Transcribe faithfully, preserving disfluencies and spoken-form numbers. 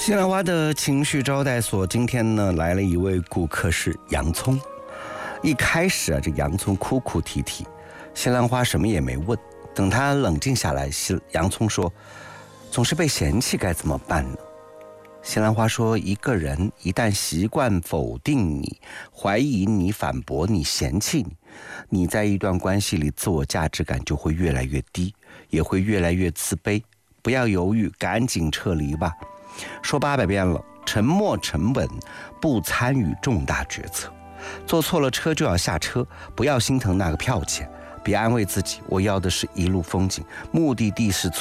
西兰花的情绪招待所今天呢来了一位顾客是洋葱。一开始啊，这洋葱哭哭啼啼，西兰花什么也没问。等他冷静下来，洋葱说：“总是被嫌弃该怎么办呢？”西兰花说：“一个人一旦习惯否定你、怀疑你、反驳你、嫌弃你，你在一段关系里自我价值感就会越来越低，也会越来越自卑。不要犹豫，赶紧撤离吧。说八百遍了，沉默沉稳，不参与重大决策。坐错了车就要下车，不要心疼那个票钱。别安慰自己，我要的是一路风景，目的地是